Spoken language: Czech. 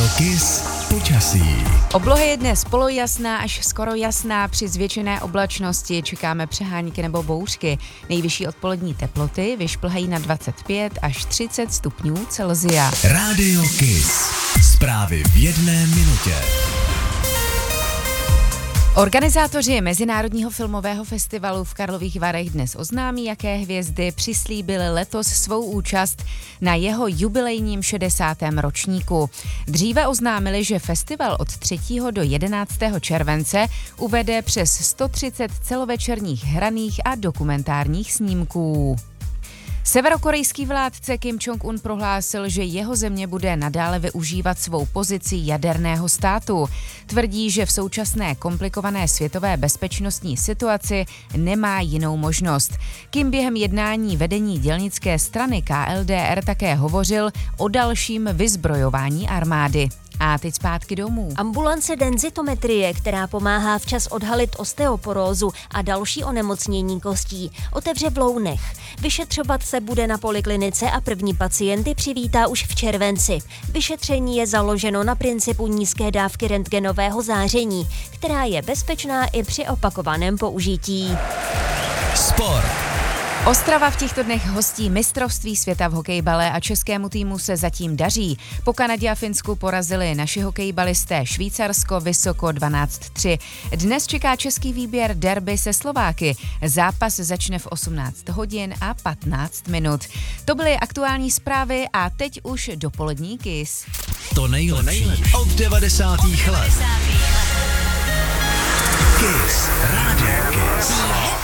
Kiss počasí. Obloha je dnes polojasná až skoro jasná, při zvětšené oblačnosti čekáme přehánky nebo bouřky. Nejvyšší odpolední teploty vyšplhají na 25 až 30 stupňů Celsia. Rádio Kiss. Zprávy v jedné minutě. Organizátoři Mezinárodního filmového festivalu v Karlových Varech dnes oznámí, jaké hvězdy přislíbily letos svou účast na jeho jubilejním 60. ročníku. Dříve oznámili, že festival od 3. do 11. července uvede přes 130 celovečerních hraných a dokumentárních snímků. Severokorejský vládce Kim Jong-un prohlásil, že jeho země bude nadále využívat svou pozici jaderného státu. Tvrdí, že v současné komplikované světové bezpečnostní situaci nemá jinou možnost. Kim během jednání vedení dělnické strany KLDR také hovořil o dalším vyzbrojování armády. A teď zpátky domů. Ambulance denzitometrie, která pomáhá včas odhalit osteoporózu a další onemocnění kostí, otevře v Lounech. Vyšetřovat se bude na poliklinice a první pacienty přivítá už v červenci. Vyšetření je založeno na principu nízké dávky rentgenového záření, která je bezpečná i při opakovaném použití. Sport. Ostrava v těchto dnech hostí mistrovství světa v hokejbale a českému týmu se zatím daří. Po Kanadě a Finsku porazili naši hokejbalisté Švýcarsko vysoko 12-3. Dnes čeká český výběr derby se Slováky. Zápas začne v 18 hodin a 15 minut. To byly aktuální zprávy a teď už dopolední Kiss. To nejlepší od 90. let. Kiss. Rádio Kiss.